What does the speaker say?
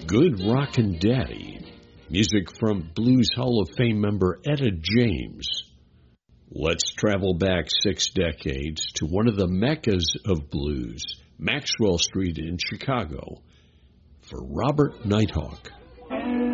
Good Rockin' Daddy. Music from Blues Hall of Fame member Etta James. Let's travel back 6 decades to one of the meccas of blues, Maxwell Street in Chicago, for Robert Nighthawk.